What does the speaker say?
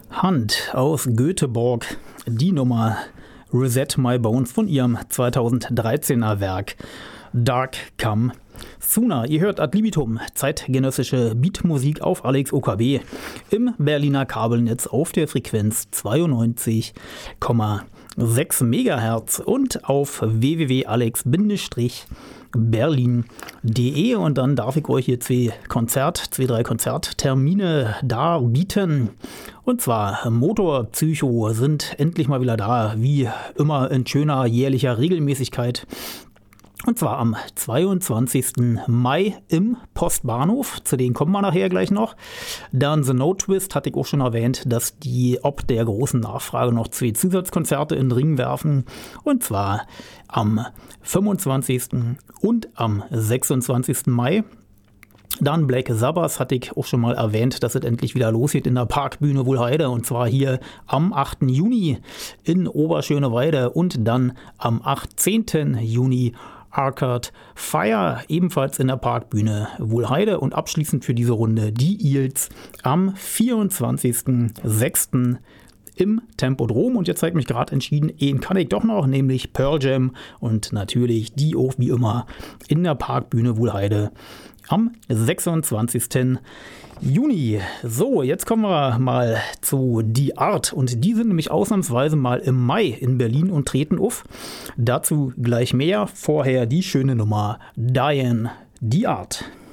Hand aus Göteborg, die Nummer Reset My Bones von ihrem 2013er Werk Dark Come Sooner. Ihr hört Ad Libitum, zeitgenössische Beatmusik auf Alex OKB im Berliner Kabelnetz auf der Frequenz 92,6 MHz und auf www.alex-berlin.de. Und dann darf ich euch hier drei Konzerttermine darbieten. Und zwar Motor Psycho sind endlich mal wieder da, wie immer in schöner jährlicher Regelmäßigkeit. Und zwar am 22. Mai im Postbahnhof, zu denen kommen wir nachher gleich noch. Dann The No Twist, hatte ich auch schon erwähnt, dass die ob der großen Nachfrage noch 2 Zusatzkonzerte in den Ring werfen. Und zwar am 25. und am 26. Mai. Dann Black Sabbath hatte ich auch schon mal erwähnt, dass es endlich wieder losgeht in der Parkbühne Wuhlheide. Und zwar hier am 8. Juni in Oberschöneweide und dann am 18. Juni Arcade Fire, ebenfalls in der Parkbühne Wuhlheide. Und abschließend für diese Runde die Eels am 24.06. im Tempodrom. Und jetzt habe ich mich gerade entschieden, einen kann ich doch noch, nämlich Pearl Jam. Und natürlich die auch wie immer in der Parkbühne Wuhlheide am 26. Juni. So, jetzt kommen wir mal zu Die Art. Und die sind nämlich ausnahmsweise mal im Mai in Berlin und treten auf. Dazu gleich mehr. Vorher die schöne Nummer Diane, Die Art.